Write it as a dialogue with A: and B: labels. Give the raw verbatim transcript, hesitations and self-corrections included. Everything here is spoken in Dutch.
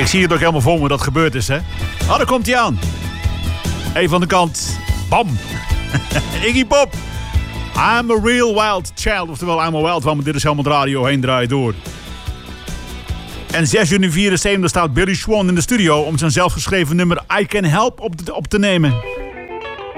A: Ik zie het ook helemaal voor me dat gebeurd is, hè. Oh, daar komt hij aan. Even van de kant. Bam. Iggy Pop. I'm a real wild child. Oftewel, I'm a wild one. Maar dit is helemaal de radio heen draaien door. En zes juni vierenzeventig staat Billy Swan in de studio om zijn zelfgeschreven nummer I Can Help op te, op te nemen.